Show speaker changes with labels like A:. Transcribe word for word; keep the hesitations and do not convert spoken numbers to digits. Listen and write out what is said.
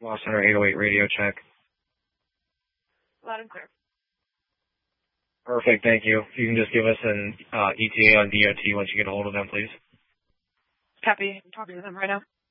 A: Lost Center eight oh eight radio check.
B: Loud and clear.
A: Perfect, thank you. If you can just give us an uh, E T A on D O T once you get a hold of them, please.
B: Copy. I'm talking to them right now.